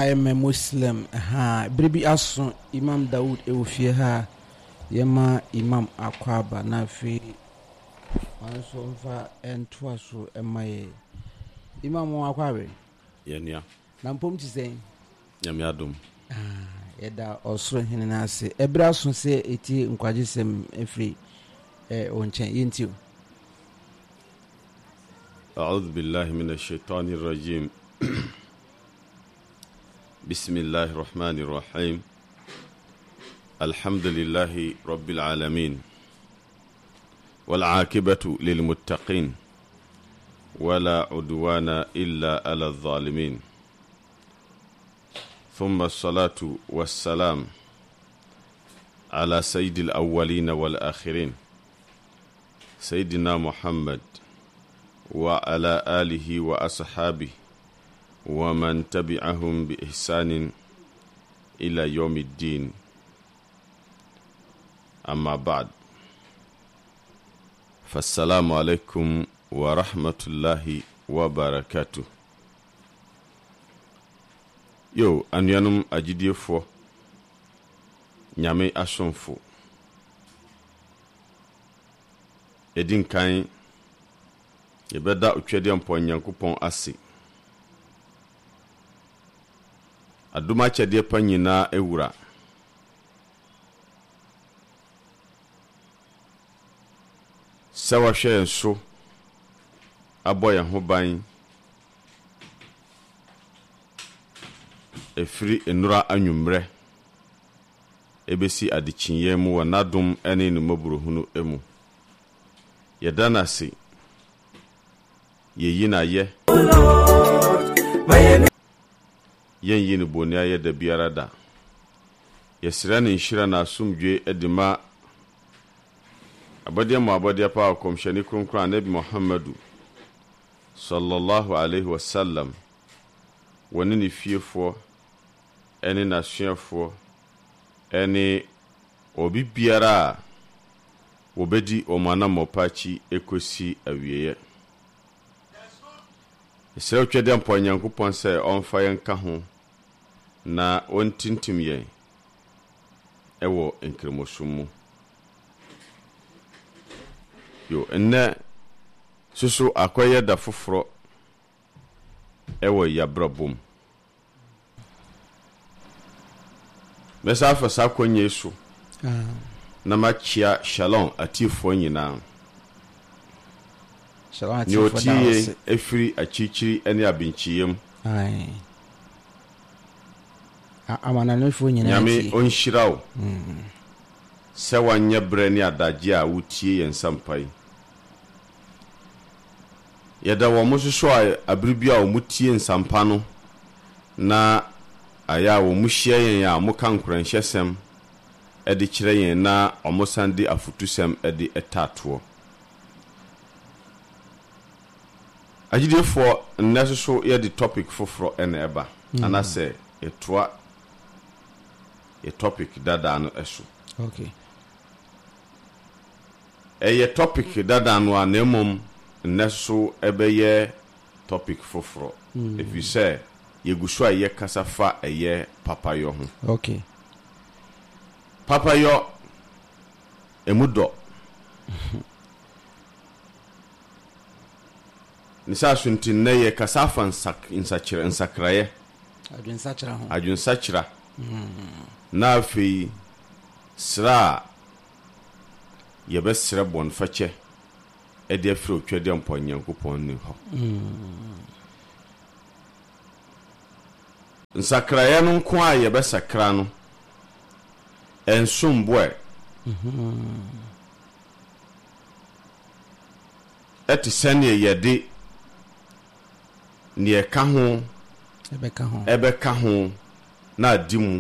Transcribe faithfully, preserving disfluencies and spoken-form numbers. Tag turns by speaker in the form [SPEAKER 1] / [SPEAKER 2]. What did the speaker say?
[SPEAKER 1] eme Muslim ha bribi aso Imam Daud ewofie ha yema Imam Akwaba na fi anso mfa entoa so emaye Imam Akwabe
[SPEAKER 2] yenia
[SPEAKER 1] na mpom ti sen
[SPEAKER 2] nyame adom
[SPEAKER 1] ah yeda osoro hene na ase ebra so se eti nkwagisem efri eh onchen yentio
[SPEAKER 2] أعوذ بالله من الشيطان الرجيم بسم الله الرحمن الرحيم الحمد لله رب العالمين والعاقبة للمتقين ولا عدوان إلا على الظالمين ثم الصلاة والسلام على سيد الأولين والآخرين سيدنا محمد وعلى آله وأصحابه ومن تبعهم بإحسان إلى يوم الدين أما بعد فالسلام عليكم ورحمة الله وبركاته يو أنيانم أجديفو نيامي أشنفو إدين كاين yebeda utwede mpo nyankopon ase aduma kyede pa nyina ewura sawa hwe nso aboye ho ban efiri enura anwumre ebesi adichinye mu wanadum ene no maburuhunu emu yedana se ye yina ye yen yin bonia ye da biara da yesira ne nshira na asumdwe edima abade mu abade pa komshani kronkron nabi Muhammadu sallallahu alaihi wasallam woni ne fiefo ene na suafo ene obi biara wobedi omana mopachi ekosi awieye Israel twede mpo nyankopon se onfa yenka ho na ontintim yen ewo enkremosumu yo enne susu akoye da foforo ewo yabrabum mesafa sakonye su ah na machia shalom atifo nyina ni otiye efiri achichiri ene abinchiyem ai amana no fo nyina nyame onhirawo mm se wanye bre ni adaje a wotie yensampai yeda wo mususu a abribia wo mutie nsampa no na aya wo muhia yen ya mukankoranhyesem edi kire yen na omosande afutusem edi etato Ajidefo nnesoso ye the topic foforo ene eba mm. ana se etwa ye topic dada no eso
[SPEAKER 1] okay
[SPEAKER 2] e ye topic dada no anemom nneso ebe ye topic foforo mm. if you say ye gusu aye kasafa eye papayo ho
[SPEAKER 1] okay
[SPEAKER 2] papayo emudo Nisa suntin na ye kasafa nsak insakira nsakraye
[SPEAKER 1] adun sakira ho
[SPEAKER 2] adun sakira mm na afi sra ye besre bon fache e de afro twede mpo nyankopon ni ho mm nsakraye no nko a ye besakra no ensumboe mhm eti sene ye de ni eka ho
[SPEAKER 1] ebeka ho
[SPEAKER 2] ebeka ho na adimu